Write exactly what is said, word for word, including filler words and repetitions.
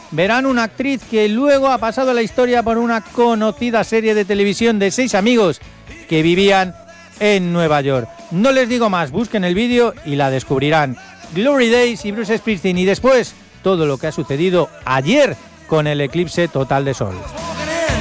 verán una actriz que luego ha pasado a la historia por una conocida serie de televisión de seis amigos que vivían en Nueva York. No les digo más, busquen el vídeo y la descubrirán. Glory Days y Bruce Springsteen, y después todo lo que ha sucedido ayer con el eclipse total de sol.